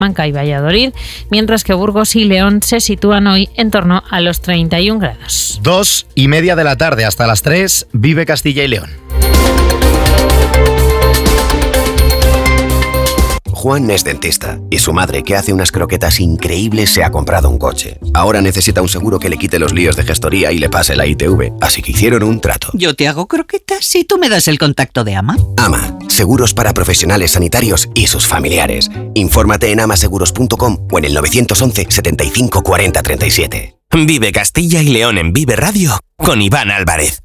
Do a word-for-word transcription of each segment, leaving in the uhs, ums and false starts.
Salamanca y Valladolid, mientras que Burgos y León se sitúan hoy en torno a los treinta y un grados. Dos y media de la tarde hasta las tres, vive Castilla y León. Juan es dentista y su madre, que hace unas croquetas increíbles, se ha comprado un coche. Ahora necesita un seguro que le quite los líos de gestoría y le pase la I T V, así que hicieron un trato. Yo te hago croquetas y tú me das el contacto de Ama. Ama, seguros para profesionales sanitarios y sus familiares. Infórmate en amaseguros punto com o en el nueve once, setenta y cinco, cuarenta, treinta y siete. Vive Castilla y León en Vive Radio con Iván Álvarez.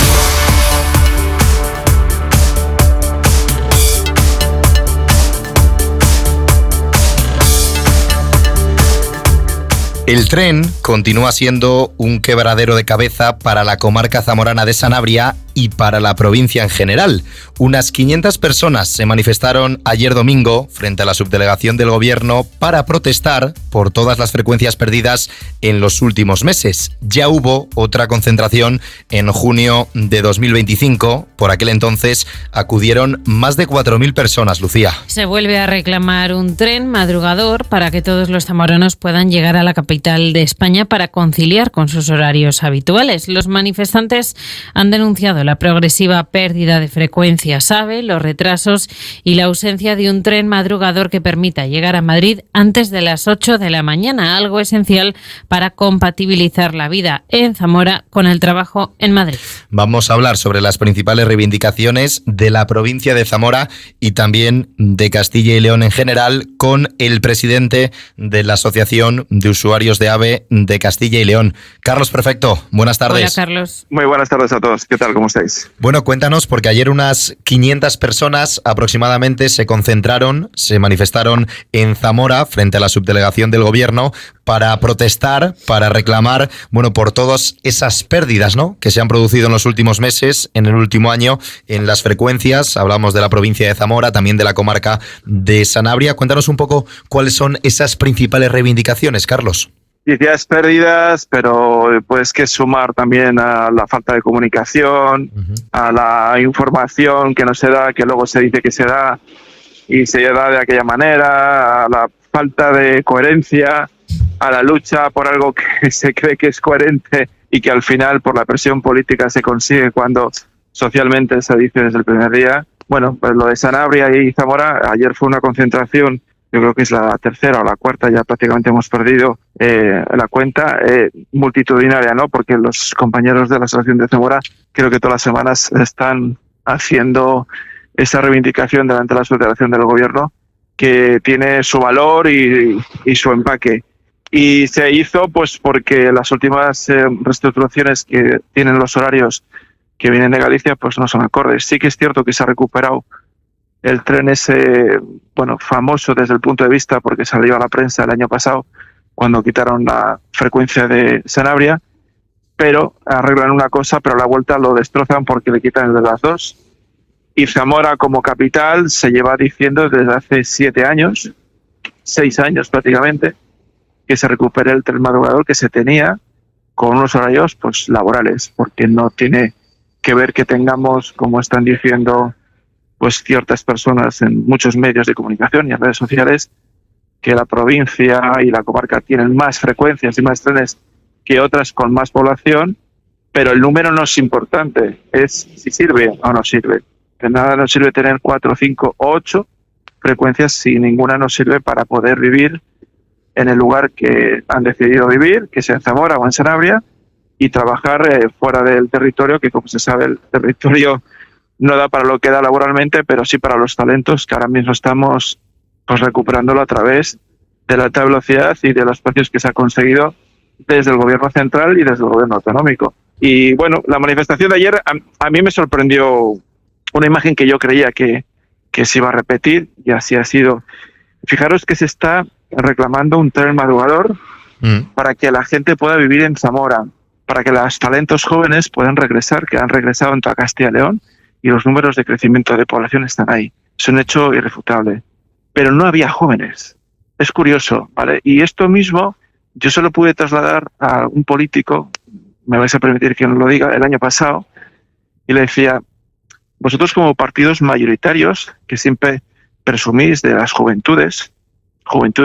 El tren continúa siendo un quebradero de cabeza para la comarca zamorana de Sanabria y para la provincia en general. Unas quinientas personas se manifestaron ayer domingo frente a la subdelegación del gobierno para protestar por todas las frecuencias perdidas en los últimos meses. Ya hubo otra concentración en junio de dos mil veinticinco. Por aquel entonces acudieron más de cuatro mil personas, Lucía. Se vuelve a reclamar un tren madrugador para que todos los zamoranos puedan llegar a la capital de España para conciliar con sus horarios habituales. Los manifestantes han denunciado la progresiva pérdida de frecuencias AVE, los retrasos y la ausencia de un tren madrugador que permita llegar a Madrid antes de las ocho de la mañana, algo esencial para compatibilizar la vida en Zamora con el trabajo en Madrid. Vamos a hablar sobre las principales reivindicaciones de la provincia de Zamora y también de Castilla y León en general con el presidente de la Asociación de Usuarios de AVE de Castilla y León. Carlos Prefecto, buenas tardes. Hola, Carlos. Muy buenas tardes a todos. ¿Qué tal? ¿Cómo estáis? Bueno, cuéntanos, porque ayer unas quinientas personas aproximadamente se concentraron, se manifestaron en Zamora frente a la subdelegación del gobierno para protestar, para reclamar, bueno, por todas esas pérdidas, ¿no?, que se han producido en los últimos meses, en el último año, en las frecuencias. Hablamos de la provincia de Zamora, también de la comarca de Sanabria. Cuéntanos un poco cuáles son esas principales reivindicaciones, Carlos. Decías pérdidas, pero pues que sumar también a la falta de comunicación, uh-huh. a la información que no se da, que luego se dice que se da y se da de aquella manera, a la falta de coherencia, a la lucha por algo que se cree que es coherente y que al final por la presión política se consigue cuando socialmente se dice desde el primer día. Bueno, pues lo de Sanabria y Zamora, ayer fue una concentración, yo creo que es la tercera o la cuarta, ya prácticamente hemos perdido eh, la cuenta, eh, multitudinaria, ¿no? Porque los compañeros de la Asociación de Zamora creo que todas las semanas están haciendo esa reivindicación delante de la subdelegación del gobierno, que tiene su valor y, y su empaque. Y se hizo pues porque las últimas eh, reestructuraciones que tienen los horarios que vienen de Galicia pues no son acordes. Sí que es cierto que se ha recuperado el tren ese, bueno, famoso desde el punto de vista porque salió a la prensa el año pasado cuando quitaron la frecuencia de Sanabria, pero arreglan una cosa, pero a la vuelta lo destrozan porque le quitan el de las dos. Y Zamora como capital se lleva diciendo desde hace siete años, seis años prácticamente, que se recupere el tren madrugador que se tenía con unos horarios pues laborales, porque no tiene que ver que tengamos, como están diciendo pues ciertas personas en muchos medios de comunicación y en redes sociales, que la provincia y la comarca tienen más frecuencias y más trenes que otras con más población, pero el número no es importante, es si sirve o no sirve. De nada nos sirve tener cuatro, cinco o ocho frecuencias si ninguna nos sirve para poder vivir en el lugar que han decidido vivir, que sea en Zamora o en Sanabria, y trabajar eh, fuera del territorio, que como se sabe el territorio no da para lo que da laboralmente, pero sí para los talentos que ahora mismo estamos pues recuperándolo a través de la alta velocidad y de los precios que se ha conseguido desde el gobierno central y desde el gobierno autonómico. Y bueno, la manifestación de ayer a, a mí me sorprendió una imagen que yo creía que, que se iba a repetir, y así ha sido. Fijaros que se está reclamando un tren madrugador mm. para que la gente pueda vivir en Zamora, para que los talentos jóvenes puedan regresar, que han regresado en toda Castilla y León, y los números de crecimiento de población están ahí. Es un hecho irrefutable. Pero no había jóvenes. Es curioso, ¿vale? Y esto mismo yo se lo pude trasladar a un político, me vais a permitir que os lo diga, el año pasado, y le decía, vosotros como partidos mayoritarios, que siempre presumís de las juventudes, juventud